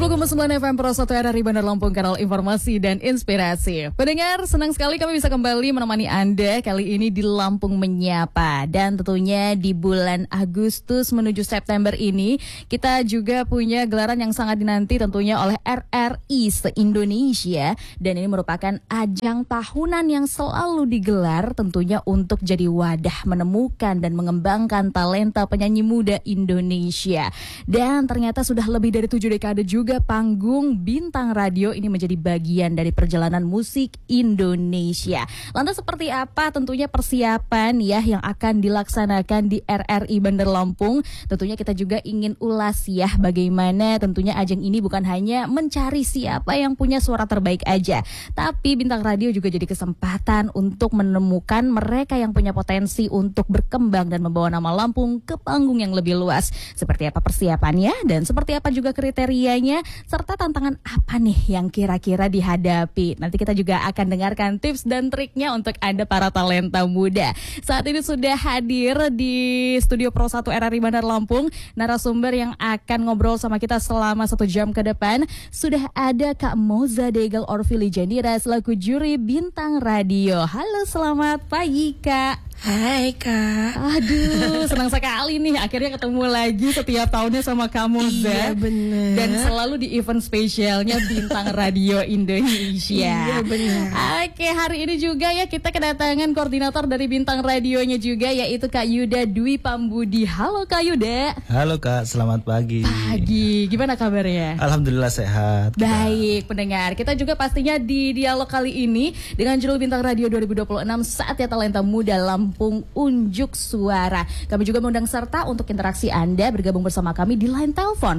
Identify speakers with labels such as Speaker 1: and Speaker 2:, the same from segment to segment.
Speaker 1: 90,9 FM Pro 1 RRI Bandar Lampung, kanal informasi dan inspirasi. Pendengar, senang sekali kami bisa kembali menemani Anda kali ini di Lampung Menyapa. Dan tentunya di bulan Agustus menuju September ini, kita juga punya gelaran yang sangat dinanti tentunya oleh RRI se-Indonesia. Dan ini merupakan ajang tahunan yang selalu digelar tentunya untuk jadi wadah menemukan dan mengembangkan talenta penyanyi muda Indonesia. Dan ternyata sudah lebih dari 7 dekade juga panggung Bintang Radio ini menjadi bagian dari perjalanan musik Indonesia. Lantas seperti apa tentunya persiapan ya yang akan dilaksanakan di RRI Bandar Lampung? Tentunya kita juga ingin ulas ya bagaimana tentunya ajang ini bukan hanya mencari siapa yang punya suara terbaik aja, tapi Bintang Radio juga jadi kesempatan untuk menemukan mereka yang punya potensi untuk berkembang dan membawa nama Lampung ke panggung yang lebih luas. Seperti apa persiapannya dan seperti apa juga kriterianya, serta tantangan apa nih yang kira-kira dihadapi. Nanti kita juga akan dengarkan tips dan triknya untuk Anda para talenta muda. Saat ini sudah hadir di Studio Pro 1 RRI Bandar Lampung narasumber yang akan ngobrol sama kita selama 1 jam ke depan. Sudah ada Kak Moza Degal Orvili Jandira selaku juri Bintang Radio. Halo, selamat pagi Kak.
Speaker 2: Hai Kak.
Speaker 1: Aduh, senang sekali nih akhirnya ketemu lagi setiap tahunnya sama Kak Moza.
Speaker 2: Iya bener.
Speaker 1: Dan selalu di event spesialnya Bintang Radio Indonesia.
Speaker 2: Iya benar.
Speaker 1: Oke, hari ini juga ya kita kedatangan koordinator dari Bintang Radionya juga, yaitu Kak Yuda Dwi Pambudi. Halo Kak Yuda.
Speaker 3: Halo Kak, selamat pagi.
Speaker 1: Pagi, gimana kabarnya?
Speaker 3: Alhamdulillah sehat.
Speaker 1: Baik pendengar, kita juga pastinya di dialog kali ini dengan judul Bintang Radio 2026 Saatnya Talenta Muda Lampung Unjuk Suara. Kami juga mengundang serta untuk interaksi Anda bergabung bersama kami di line telepon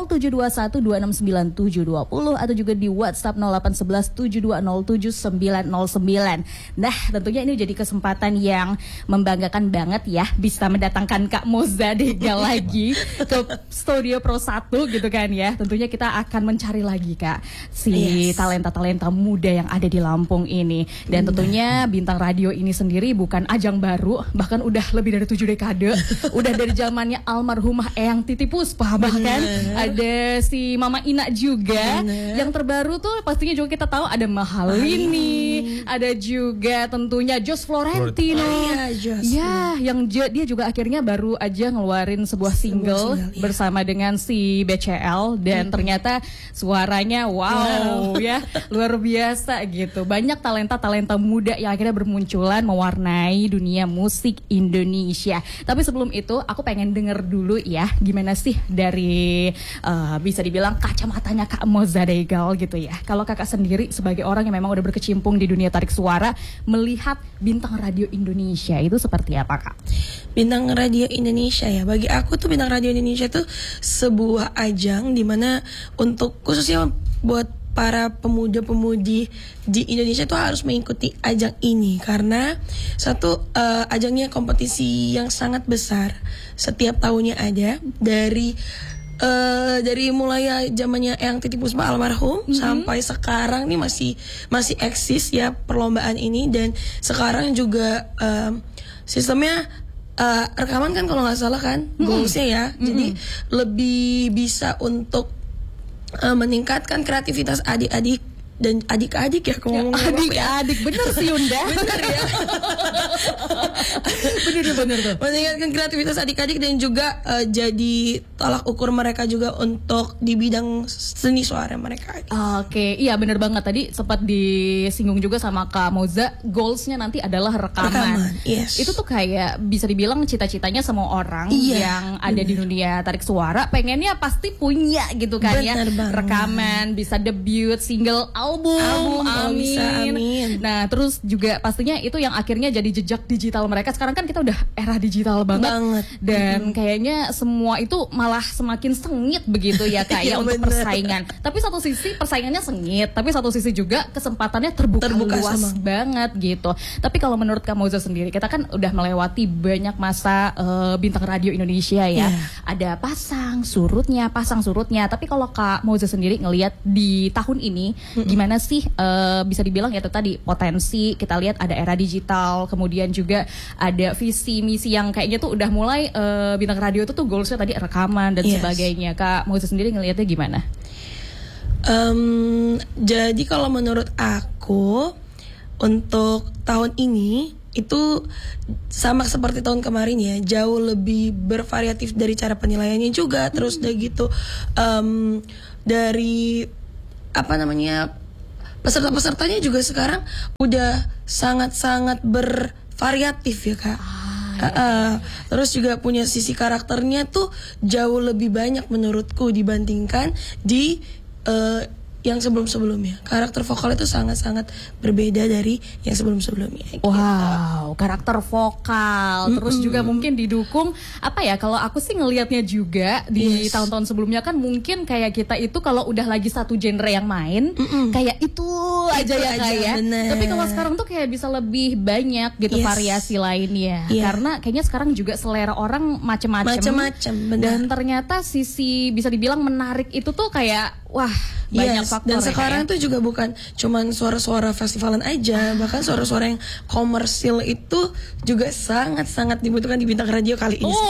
Speaker 1: 0721269720 atau juga di WhatsApp 0811720799. Nah, tentunya ini jadi kesempatan yang membanggakan banget ya bisa mendatangkan Kak Moza Degal lagi ke Studio Pro 1 gitu kan ya. Tentunya kita akan mencari lagi Kak si talenta-talenta muda yang ada di Lampung ini. Dan tentunya Bintang Radio ini sendiri bukan ajang baru, bahkan udah lebih dari 7 dekade. Udah dari zamannya almarhumah Eyang Titi Puspa, bahkan ada si Mama Ina juga. Yang terbaru tuh pastinya juga kita tahu ada Mahalini, ada juga tentunya Jos Florentino. Ya, yang dia juga akhirnya baru aja ngeluarin sebuah single bersama dengan si BCL dan ternyata suaranya wow ya, luar biasa gitu. Banyak talenta-talenta muda yang akhirnya bermunculan mewarnai dunia musik Indonesia. Tapi sebelum itu aku pengen denger dulu ya gimana sih dari bisa dibilang kacamatanya Kak Moza Degal gitu ya. Kalau kakak sendiri sebagai orang yang memang udah berkecimpung di dunia tarik suara, melihat Bintang Radio Indonesia itu seperti apa Kak?
Speaker 2: Bintang Radio Indonesia ya, bagi aku tuh Bintang Radio Indonesia tuh sebuah ajang dimana untuk khususnya buat para pemuda-pemudi di Indonesia tuh harus mengikuti ajang ini karena satu ajangnya kompetisi yang sangat besar, setiap tahunnya ada dari mulai zamannya Eyang Titi Puspa almarhum sampai sekarang nih masih eksis ya perlombaan ini. Dan sekarang juga sistemnya rekaman kan kalau nggak salah kan goalsnya ya, jadi lebih bisa untuk meningkatkan kreativitas adik-adik dan adik-adik ya kalau ngomong
Speaker 1: adik-adik bener sih Yunda.
Speaker 2: bener ya. bener tuh. Meningkatkan kreativitas adik-adik dan juga jadi tolak ukur mereka juga untuk di bidang seni suara mereka.
Speaker 1: Oke, iya bener banget, tadi sempat disinggung juga sama Kak Moza, goalsnya nanti adalah rekaman.
Speaker 2: Yes.
Speaker 1: Itu tuh kayak bisa dibilang cita-citanya semua orang yang ada di dunia tarik suara pengennya pasti punya gitu kan. Bener ya banget. Rekaman, bisa debut single, album amin. Nah terus juga pastinya itu yang akhirnya jadi jejak digital mereka. Sekarang kan kita udah era digital banget. Dan kayaknya semua itu malah semakin sengit begitu ya Kak ya untuk persaingan. Tapi satu sisi persaingannya sengit, tapi satu sisi juga kesempatannya terbuka luas banget gitu. Tapi kalau menurut Kak Moza sendiri, kita kan udah melewati banyak masa Bintang Radio Indonesia ya. Ada pasang surutnya. Tapi kalau Kak Moza sendiri ngelihat di tahun ini gimana sih bisa dibilang ya itu tadi potensi kita lihat ada era digital, kemudian juga ada visi misi yang kayaknya tuh udah mulai Bintang Radio itu tuh goalsnya tadi rekaman dan sebagainya. Kak Moza sendiri ngelihatnya gimana?
Speaker 2: Jadi kalau menurut aku untuk tahun ini itu sama seperti tahun kemarin ya, jauh lebih bervariatif dari cara penilaiannya juga. Terus udah gitu dari peserta-pesertanya juga sekarang udah sangat-sangat bervariatif ya Kak. Terus juga punya sisi karakternya tuh jauh lebih banyak menurutku dibandingkan di yang sebelum-sebelumnya. Karakter vokal itu sangat-sangat berbeda dari yang sebelum-sebelumnya.
Speaker 1: Wow, karakter vokal. Terus juga mungkin didukung kalau aku sih ngelihatnya juga di tahun-tahun sebelumnya kan mungkin kayak kita itu kalau udah lagi satu genre yang main kayak itu aja ya kayak. Tapi kalau sekarang tuh kayak bisa lebih banyak gitu variasi lainnya. Karena kayaknya sekarang juga selera orang macem-macem. Dan ternyata sisi bisa dibilang menarik itu tuh kayak banyak faktor.
Speaker 2: Dan sekarang tuh juga bukan cuman suara-suara festivalan aja, bahkan suara-suara yang komersil itu juga sangat-sangat dibutuhkan di Bintang Radio kali ini.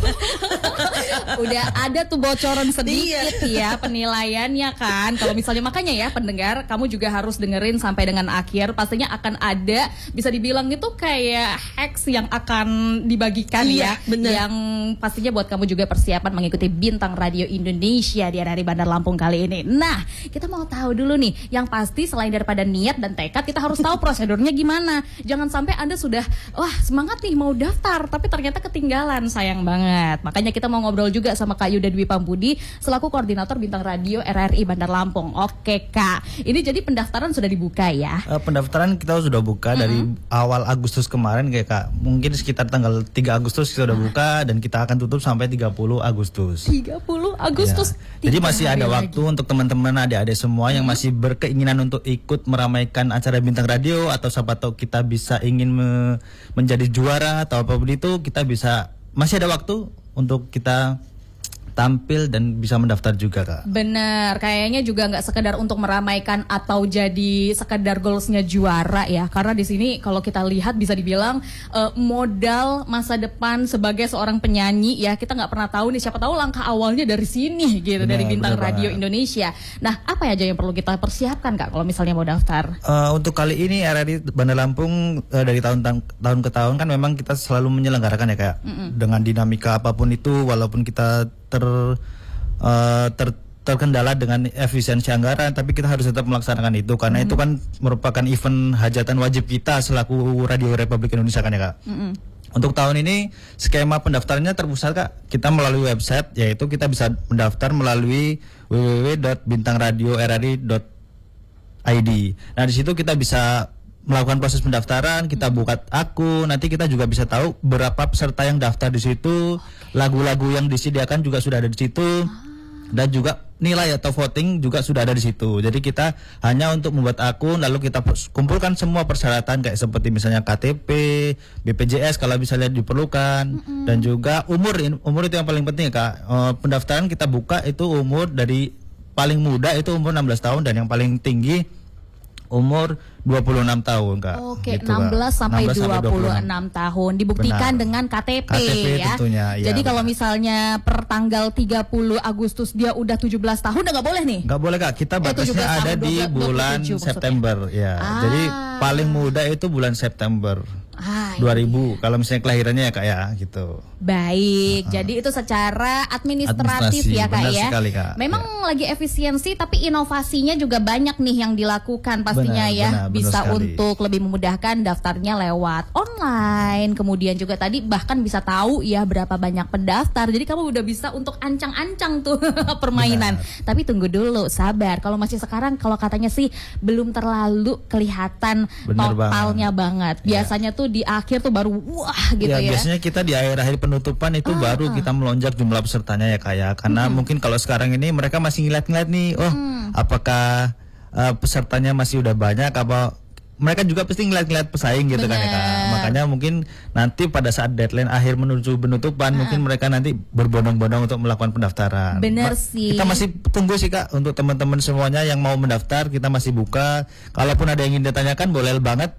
Speaker 1: Udah ada tuh bocoran sedikit ya penilaiannya kan. Kalau misalnya makanya ya pendengar, kamu juga harus dengerin sampai dengan akhir. Pastinya akan ada bisa dibilang itu kayak hacks yang akan dibagikan
Speaker 2: bener.
Speaker 1: Yang pastinya buat kamu juga persiapan mengikuti Bintang Radio Indonesia di hari Bandar Lampung kali ini. Nah, kita mau tahu dulu nih, yang pasti selain daripada niat dan tekad, kita harus tahu prosedurnya gimana. Jangan sampai Anda sudah semangat nih mau daftar, tapi ternyata ketinggalan, sayang banget. Makanya kita mau ngobrol juga sama Kak Yuda Dwi Pambudi selaku koordinator Bintang Radio RRI Bandar Lampung. Oke Kak, ini jadi pendaftaran sudah dibuka ya?
Speaker 3: Pendaftaran kita sudah buka dari awal Agustus kemarin kayak Kak. Mungkin sekitar tanggal 3 Agustus kita sudah buka dan kita akan tutup sampai 30 Agustus.
Speaker 1: 30 Agustus.
Speaker 3: Ya. Jadi masih ada waktu untuk teman-teman adik-adik semua yang masih berkeinginan untuk ikut meramaikan acara Bintang Radio, atau siapa tahu kita bisa ingin menjadi juara atau apapun itu, kita bisa, masih ada waktu untuk kita tampil dan bisa mendaftar juga Kak.
Speaker 1: Bener, kayaknya juga nggak sekedar untuk meramaikan atau jadi sekedar goalsnya juara ya. Karena di sini kalau kita lihat bisa dibilang modal masa depan sebagai seorang penyanyi ya, kita nggak pernah tahu nih, siapa tahu langkah awalnya dari sini gitu, dari Bintang Radio Indonesia. Nah, apa aja yang perlu kita persiapkan Kak kalau misalnya mau daftar?
Speaker 3: Untuk kali ini RRI Bandar Lampung dari tahun ke tahun kan memang kita selalu menyelenggarakan ya Kak. Dengan dinamika apapun itu, walaupun kita terkendala dengan efisiensi anggaran, tapi kita harus tetap melaksanakan itu karena itu kan merupakan event hajatan wajib kita selaku Radio Republik Indonesia kan ya Kak. Untuk tahun ini skema pendaftarannya terpusat Kak. Kita melalui website, yaitu kita bisa mendaftar melalui www.bintangradiorri.id. Nah di situ kita bisa melakukan proses pendaftaran, kita buka akun, nanti kita juga bisa tahu berapa peserta yang daftar di situ, lagu-lagu yang disediakan juga sudah ada di situ, dan juga nilai atau voting juga sudah ada di situ. Jadi kita hanya untuk membuat akun, lalu kita kumpulkan semua persyaratan kayak seperti misalnya KTP, BPJS kalau misalnya diperlukan, dan juga umur itu yang paling penting Kak. Pendaftaran kita buka itu umur dari paling muda itu umur 16 tahun dan yang paling tinggi umur 26 tahun Kak.
Speaker 1: Oke,
Speaker 3: gitu,
Speaker 1: 16
Speaker 3: Kak.
Speaker 1: sampai 26
Speaker 3: 26
Speaker 1: tahun. Dibuktikan
Speaker 3: Benar.
Speaker 1: dengan KTP ya.
Speaker 3: Tentunya, ya.
Speaker 1: Jadi kalau misalnya per tanggal 30 Agustus dia udah 17 tahun udah nggak boleh nih?
Speaker 3: Nggak boleh Kak, kita batasnya ada di bulan September ya. Jadi paling muda itu bulan September 2000 kalau misalnya kelahirannya ya Kak ya gitu.
Speaker 1: Baik, jadi itu secara administratif ya Kak
Speaker 3: benar
Speaker 1: ya.
Speaker 3: Sekali, Kak.
Speaker 1: Memang lagi efisiensi tapi inovasinya juga banyak nih yang dilakukan pastinya
Speaker 3: benar,
Speaker 1: bisa
Speaker 3: sekali.
Speaker 1: untuk lebih memudahkan daftarnya lewat online. Kemudian juga tadi bahkan bisa tahu ya berapa banyak pendaftar. Jadi kamu udah bisa untuk ancang-ancang tuh permainan.
Speaker 3: Benar.
Speaker 1: Tapi tunggu dulu, sabar. Kalau masih sekarang kalau katanya sih belum terlalu kelihatan
Speaker 3: Benar
Speaker 1: totalnya banget. Biasanya tuh di akhir tuh baru wah gitu ya.
Speaker 3: Biasanya kita di akhir-akhir penutupan itu baru kita melonjak jumlah pesertanya ya Kak ya. Karena mungkin kalau sekarang ini mereka masih ngeliat-ngeliat nih, apakah pesertanya masih udah banyak, apa mereka juga pasti ngeliat-ngeliat pesaing gitu kan ya Kak. Makanya mungkin nanti pada saat deadline akhir menuju penutupan mungkin mereka nanti berbondong-bondong untuk melakukan pendaftaran.
Speaker 1: Bener sih.
Speaker 3: Kita masih tunggu sih Kak untuk teman-teman semuanya yang mau mendaftar, kita masih buka. Kalaupun ada yang ingin ditanyakan boleh banget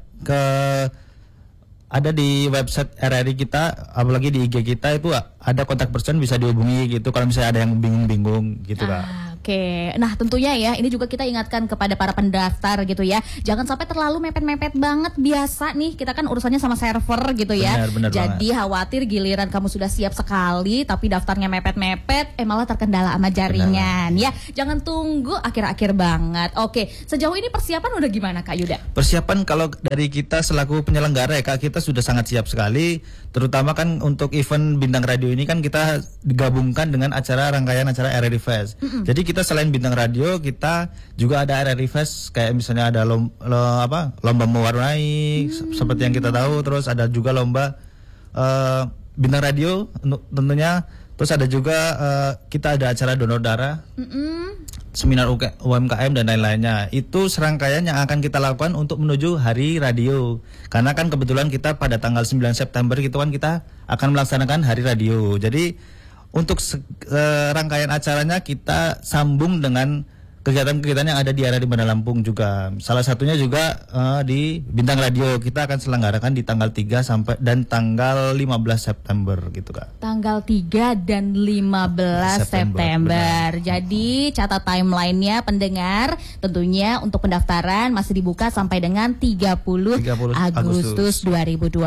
Speaker 3: ada di website RRI kita, apalagi di IG kita itu ada kontak person bisa dihubungi gitu kalau misalnya ada yang bingung-bingung gitu Kak.
Speaker 1: Oke, nah tentunya ya ini juga kita ingatkan kepada para pendaftar gitu ya, jangan sampai terlalu mepet-mepet banget. Biasa nih kita kan urusannya sama server gitu ya,
Speaker 3: Benar
Speaker 1: jadi khawatir giliran kamu sudah siap sekali tapi daftarnya mepet-mepet, malah terkendala sama jaringan ya. Jangan tunggu akhir-akhir banget. Oke, sejauh ini persiapan udah gimana Kak Yuda?
Speaker 3: Persiapan kalau dari kita selaku penyelenggara ya Kak, kita sudah sangat siap sekali. Terutama kan untuk event Bintang Radio ini kan kita digabungkan dengan rangkaian acara RRI Fest. Jadi kita selain Bintang Radio, kita juga ada RRI Fest, kayak misalnya ada lomba mewarnai seperti yang kita tahu, terus ada juga lomba Bintang Radio tentunya, terus ada juga kita ada acara donor darah, seminar UMKM dan lain-lainnya. Itu serangkaian yang akan kita lakukan untuk menuju Hari Radio. Karena kan kebetulan kita pada tanggal 9 September gitu kan kita akan melaksanakan Hari Radio. Jadi untuk rangkaian acaranya kita sambung dengan kegiatan-kegiatan yang ada di RRI Bandar Lampung juga. Salah satunya juga di Bintang Radio kita akan selenggarakan di tanggal 3 sampai dan tanggal 15 September gitu Kak.
Speaker 1: Tanggal 3 dan 15 September. Jadi catat timelinenya pendengar, tentunya untuk pendaftaran masih dibuka sampai dengan 30 Agustus 2026.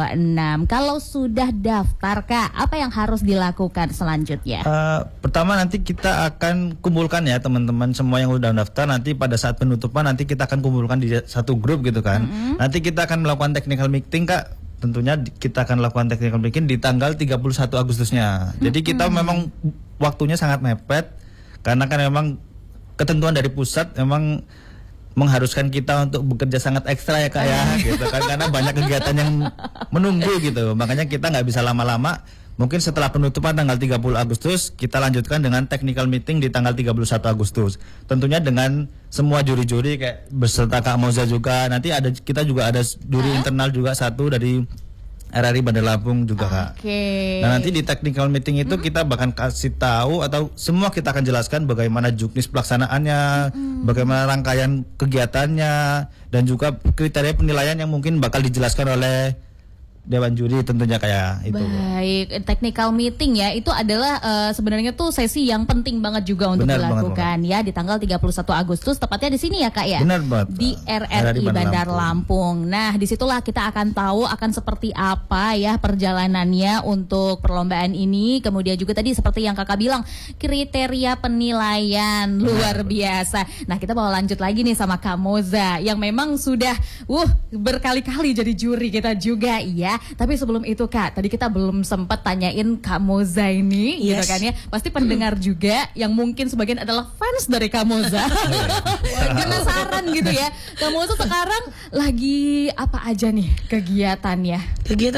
Speaker 1: Kalau sudah daftar Kak, apa yang harus dilakukan selanjutnya?
Speaker 3: Pertama nanti kita akan kumpulkan ya teman-teman semua yang udah daftar, nanti pada saat penutupan nanti kita akan kumpulkan di satu grup gitu kan. Nanti kita akan melakukan technical meeting Kak. Tentunya kita akan lakukan technical meeting di tanggal 31 Agustusnya. Jadi kita memang waktunya sangat mepet karena kan memang ketentuan dari pusat memang mengharuskan kita untuk bekerja sangat ekstra ya Kak ya gitu kan, karena banyak kegiatan yang menunggu gitu. Makanya kita nggak bisa lama-lama. Mungkin setelah penutupan tanggal 30 Agustus kita lanjutkan dengan technical meeting di tanggal 31 Agustus. Tentunya dengan semua juri-juri kayak beserta Kak Moza juga. Nanti kita juga ada juri internal juga satu dari RRI Bandar Lampung juga Kak. Nah nanti di technical meeting itu kita bahkan kasih tahu atau semua kita akan jelaskan bagaimana juknis pelaksanaannya, bagaimana rangkaian kegiatannya, dan juga kriteria penilaian yang mungkin bakal dijelaskan oleh Dewan Juri tentunya kayak itu.
Speaker 1: Baik, technical meeting ya, itu adalah sebenarnya tuh sesi yang penting banget juga untuk dilakukan ya di tanggal 31 Agustus, tepatnya di sini ya Kak ya.
Speaker 3: Benar banget.
Speaker 1: Di RRI Bandar Lampung. Nah, disitulah kita akan tahu akan seperti apa ya perjalanannya untuk perlombaan ini. Kemudian juga tadi seperti yang Kakak bilang, kriteria penilaian luar biasa. Nah, kita mau lanjut lagi nih sama Kak Moza yang memang sudah berkali-kali jadi juri kita juga ya. Tapi sebelum itu Kak, tadi kita belum sempat tanyain Kak Moza ini gitu kan ya. Pasti pendengar juga yang mungkin sebagian adalah fans dari Kak Moza. Penasaran gitu ya. Kak Moza sekarang lagi apa aja nih kegiatannya?
Speaker 2: Kegiatan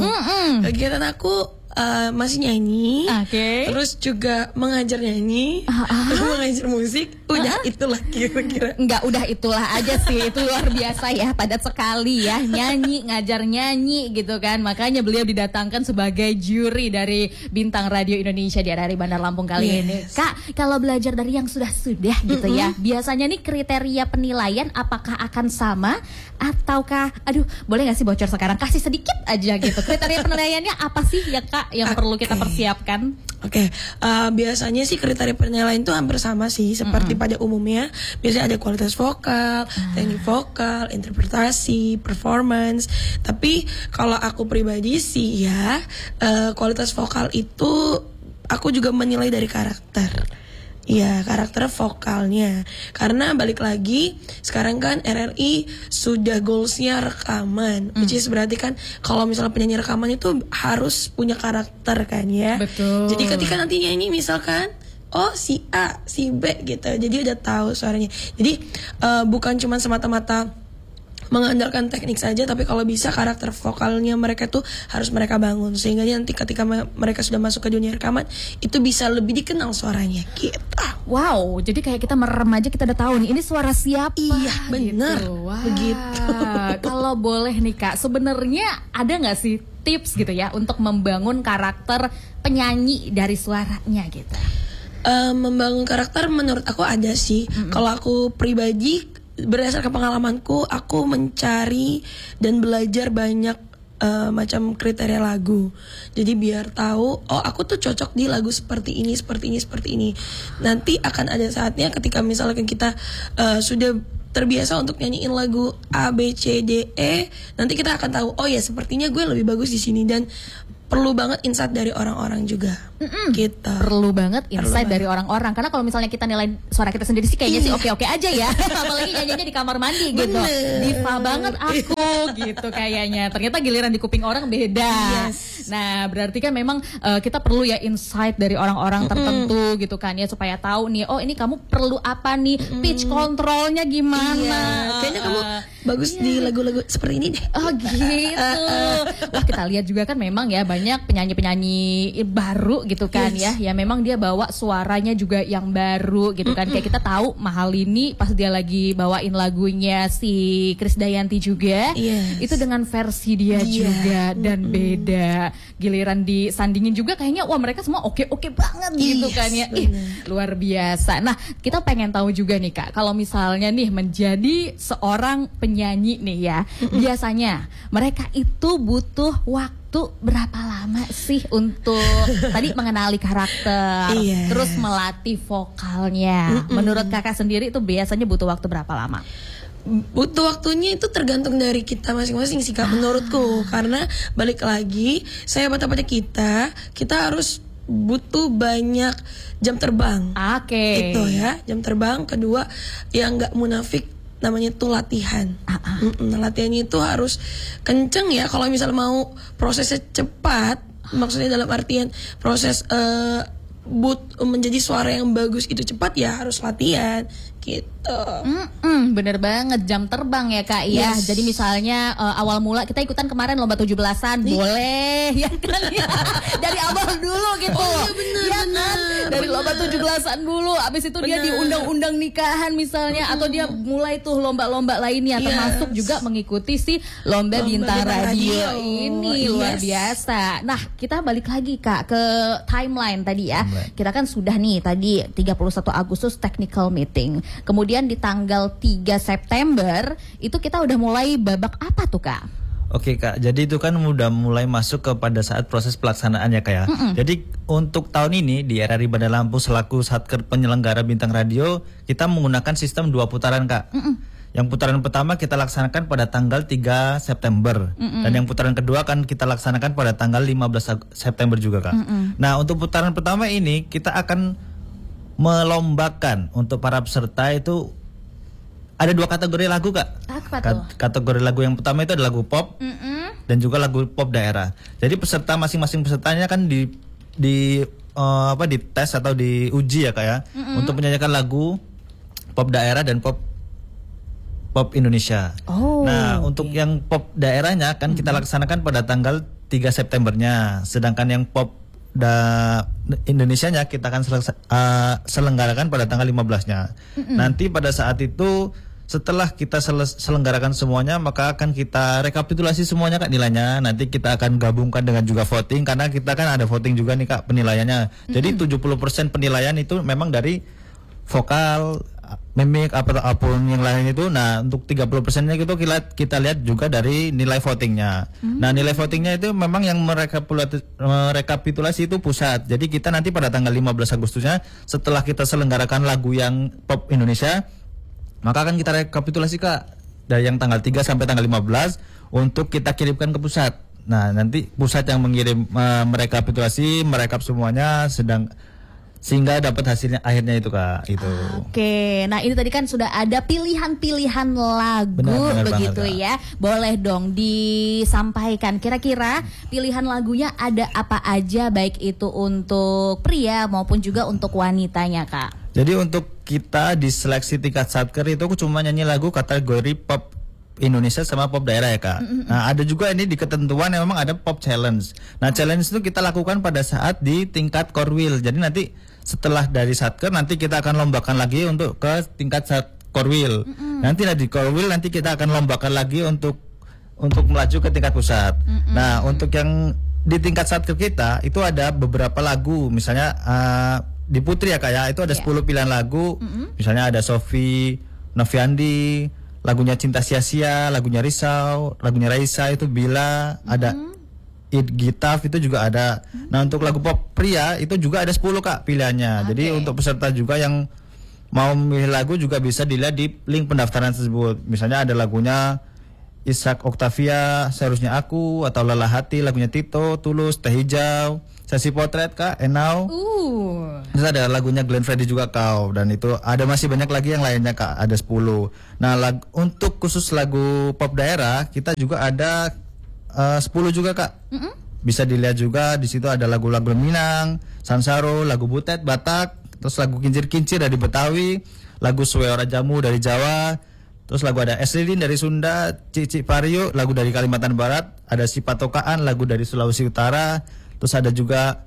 Speaker 2: aku masih nyanyi, terus juga mengajar nyanyi, mengajar musik. Udah itulah kira-kira.
Speaker 1: Enggak, udah itulah aja sih. Itu luar biasa ya, padat sekali ya. Nyanyi, ngajar nyanyi gitu kan. Makanya beliau didatangkan sebagai juri dari Bintang Radio Indonesia di RRI Bandar Lampung kali ini. Kak, kalau belajar dari yang sudah-sudah gitu ya, biasanya nih kriteria penilaian apakah akan sama ataukah, boleh gak sih bocor sekarang? Kasih sedikit aja gitu. Kriteria penilaiannya apa sih ya Kak yang perlu kita persiapkan?
Speaker 2: Biasanya sih kriteria penilaian itu hampir sama sih seperti pada umumnya. Biasanya ada kualitas vokal, teknik vokal, interpretasi, performance. Tapi kalau aku pribadi sih ya, kualitas vokal itu aku juga menilai dari karakter. Iya, karakter vokalnya. Karena balik lagi, sekarang kan RRI sudah goalsnya rekaman, which is berarti kan kalau misalnya penyanyi rekaman itu harus punya karakter kan ya.
Speaker 1: Betul.
Speaker 2: Jadi ketika nanti nyanyi misalkan, oh si A, si B gitu, jadi udah tahu suaranya. Jadi bukan cuma semata-mata mengandalkan teknik saja, tapi kalau bisa karakter vokalnya mereka tuh harus mereka bangun, sehingga nanti ketika mereka sudah masuk ke dunia rekaman itu bisa lebih dikenal suaranya gitu.
Speaker 1: Wow, jadi kayak kita merem aja kita udah tahu nih ini suara siapa.
Speaker 2: Iya benar
Speaker 1: gitu. Wow.
Speaker 2: Begitu.
Speaker 1: Kalau boleh nih Kak, sebenarnya ada nggak sih tips gitu ya untuk membangun karakter penyanyi dari suaranya gitu?
Speaker 2: Membangun karakter menurut aku ada sih. Kalau aku pribadi berdasarkan pengalamanku, aku mencari dan belajar banyak macam kriteria lagu. Jadi biar tahu, oh aku tuh cocok di lagu seperti ini, seperti ini, seperti ini. Nanti akan ada saatnya ketika misalkan kita sudah terbiasa untuk nyanyiin lagu A, B, C, D, E, nanti kita akan tahu, oh ya sepertinya gue lebih bagus di sini, dan perlu banget insight dari orang-orang juga. Gitu.
Speaker 1: Perlu banget insight dari orang-orang, karena kalau misalnya kita nilai suara kita sendiri sih kayaknya sih oke-oke aja ya. Apalagi nyanyinya di kamar mandi gitu. Diva banget aku gitu kayaknya. Ternyata giliran di kuping orang beda. Nah, berarti kan memang kita perlu ya insight dari orang-orang tertentu gitu kan ya, supaya tahu nih, oh ini kamu perlu apa nih, pitch controlnya gimana.
Speaker 2: Kayaknya kamu bagus di lagu-lagu seperti ini deh.
Speaker 1: Oh gitu. Wah, kita lihat juga kan memang ya banyak penyanyi-penyanyi baru gitu kan ya memang dia bawa suaranya juga yang baru gitu kan. Kayak kita tahu Mahalini pas dia lagi bawain lagunya si Krisdayanti juga, itu dengan versi dia juga dan beda. Giliran disandingin juga kayaknya wah mereka semua oke-oke banget gitu kan ya. Luar biasa. Nah, kita pengen tahu juga nih Kak, kalau misalnya nih menjadi seorang penyanyi nih ya, biasanya mereka itu butuh waktu berapa lama sih untuk tadi mengenali karakter, terus melatih vokalnya. Menurut Kakak sendiri itu biasanya butuh waktu berapa lama?
Speaker 2: Butuh waktunya itu tergantung dari kita masing-masing sih Kak, menurutku. Karena balik lagi, saya bata-bata kita harus butuh banyak jam terbang. Itu ya, jam terbang. Kedua, yang nggak munafik, namanya tuh latihan. Latihannya itu harus kenceng ya. Kalau misal mau prosesnya cepat, maksudnya dalam artian proses menjadi suara yang bagus itu cepat, ya harus latihan gitu.
Speaker 1: Bener banget, jam terbang ya Kak ya. Jadi misalnya awal mula kita ikutan kemarin lomba 17-an, boleh ya kan ya. Dari awal dulu gitu. Bener. Dari lomba 17-an dulu, abis itu dia diundang-undang nikahan misalnya, atau dia mulai tuh lomba-lomba lainnya, termasuk juga mengikuti si lomba bintang radio ini. Luar biasa. Nah, kita balik lagi Kak ke timeline tadi ya. Kita kan sudah nih tadi 31 Agustus technical meeting. Kemudian di tanggal 3 September itu kita udah mulai babak apa tuh Kak?
Speaker 3: Oke Kak, jadi itu kan udah mulai masuk kepada saat proses pelaksanaan ya Kak ya. Jadi untuk tahun ini di RRI Bandar Lampung selaku Satker penyelenggara bintang radio, kita menggunakan sistem 2 putaran Kak. Yang putaran pertama kita laksanakan pada tanggal 3 September dan yang putaran kedua kan kita laksanakan pada tanggal 15 September juga Kak. Nah, untuk putaran pertama ini kita akan melombakan untuk para peserta itu ada 2 kategori lagu Kak. Kategori lagu yang pertama itu ada lagu pop dan juga lagu pop daerah. Jadi peserta masing-masing pesertanya kan di tes atau diuji ya Kak ya, untuk menyanyikan lagu pop daerah dan pop Indonesia. Nah, untuk yang pop daerahnya kan kita laksanakan pada tanggal 3 Septembernya, sedangkan yang pop Indonesianya kita akan selenggarakan pada tanggal 15-nya. Nanti pada saat itu setelah kita selenggarakan semuanya, maka akan kita rekapitulasi semuanya Kak nilainya. Nanti kita akan gabungkan dengan juga voting, karena kita kan ada voting juga nih Kak penilaiannya. Jadi 70% penilaian itu memang dari vokal, mimik, apapun yang lain itu. Nah, untuk 30%-nya itu kita lihat juga dari nilai votingnya. Nah, nilai votingnya itu memang yang merekapitulasi itu pusat. Jadi kita nanti pada tanggal 15 Agustusnya setelah kita selenggarakan lagu yang pop Indonesia, maka akan kita rekapitulasi Kak dari yang tanggal 3 sampai tanggal 15 untuk kita kirimkan ke pusat. Nah, nanti pusat yang mengirim merekapitulasi, merekap semuanya, sehingga dapat hasilnya akhirnya itu Kak itu.
Speaker 1: Oke, nah ini tadi kan sudah ada pilihan-pilihan lagu
Speaker 3: benar
Speaker 1: begitu
Speaker 3: banget,
Speaker 1: ya. Boleh dong disampaikan kira-kira pilihan lagunya ada apa aja, baik itu untuk pria maupun juga untuk wanitanya Kak.
Speaker 3: Jadi untuk kita di seleksi tingkat Satker itu aku cuma nyanyi lagu kategori pop Indonesia sama pop daerah ya Kak. Nah, ada juga ini di ketentuan yang memang ada pop challenge. Nah, challenge itu kita lakukan pada saat di tingkat Korwil. Jadi nanti setelah dari Satker nanti kita akan lombakan lagi untuk ke tingkat Korwil. Nanti di Korwil nanti kita akan lombakan lagi untuk melaju ke tingkat pusat. Nah, untuk yang di tingkat Satker kita itu ada beberapa lagu, misalnya di Putri ya Kak ya, itu ada 10 pilihan lagu. Misalnya ada Sofi Noviandi, lagunya Cinta Sia-sia, lagunya Risau, lagunya Raisa itu Bila, ada It Gitaf itu juga ada. Nah untuk lagu pop pria itu juga ada 10 Kak pilihannya. Jadi untuk peserta juga yang mau memilih lagu juga bisa dilihat di link pendaftaran tersebut. Misalnya ada lagunya Ishak Octavia, Seharusnya Aku, atau Lelah Hati, lagunya Tito, Tulus, Teh Hijau, Sesi Potret Kak, And Now. Terus ada lagunya Glenn Fredly juga Kau. Dan itu ada masih banyak lagi yang lainnya Kak, ada 10. Nah untuk khusus lagu pop daerah kita juga ada 10 juga Kak. Bisa dilihat juga di situ ada lagu-lagu Minang, Sansaro, lagu Butet Batak, terus lagu Kincir-Kincir dari Betawi, lagu Suweora Jamu dari Jawa, terus lagu ada Es Lilin dari Sunda, Cici Pario lagu dari Kalimantan Barat, ada Si Patokaan lagu dari Sulawesi Utara, terus ada juga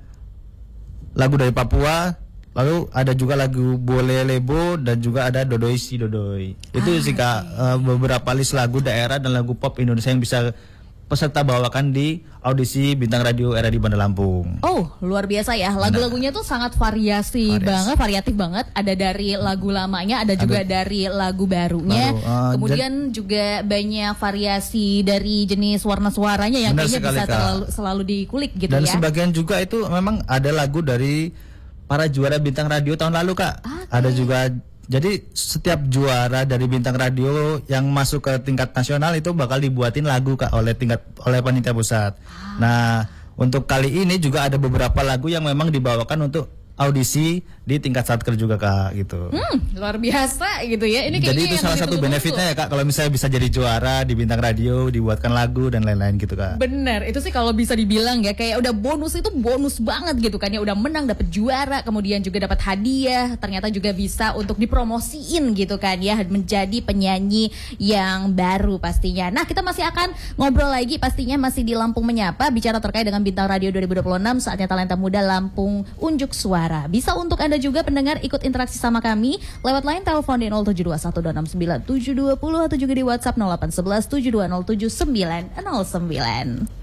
Speaker 3: lagu dari Papua, lalu ada juga lagu Bole Lebo dan juga ada Dodoi Si Dodoi. Itu sih Kak beberapa list lagu daerah dan lagu pop Indonesia yang bisa peserta bawakan di audisi Bintang Radio Era di Bandar Lampung.
Speaker 1: Oh, luar biasa ya. Lagu-lagunya tuh sangat variatif banget. Ada dari lagu lamanya, ada juga dari lagu barunya. Kemudian juga banyak variasi dari jenis warna suaranya yang kayaknya bisa selalu dikulik gitu.
Speaker 3: Dan
Speaker 1: ya. Dan
Speaker 3: sebagian juga itu memang ada lagu dari para juara Bintang Radio tahun lalu Kak. Ada juga. Jadi setiap juara dari Bintang Radio yang masuk ke tingkat nasional itu bakal dibuatin lagu Kak oleh panitia pusat. Nah, untuk kali ini juga ada beberapa lagu yang memang dibawakan untuk audisi di tingkat satker juga Kak gitu.
Speaker 1: Luar biasa gitu ya. Ini
Speaker 3: jadi itu salah satu benefitnya ya Kak, kalau misalnya bisa jadi juara di Bintang Radio, dibuatkan lagu dan lain-lain gitu Kak.
Speaker 1: Bener, itu sih kalau bisa dibilang ya kayak udah bonus itu bonus banget gitu kan ya, udah menang dapat juara, kemudian juga dapat hadiah, ternyata juga bisa untuk dipromosiin gitu kan ya, menjadi penyanyi yang baru pastinya. Nah kita masih akan ngobrol lagi pastinya masih di Lampung Menyapa, bicara terkait dengan Bintang Radio 2026, saatnya talenta muda Lampung unjuk suara. Bisa untuk Anda juga pendengar ikut interaksi sama kami lewat line telepon di 0721269720 atau juga di WhatsApp 0811 7207 909.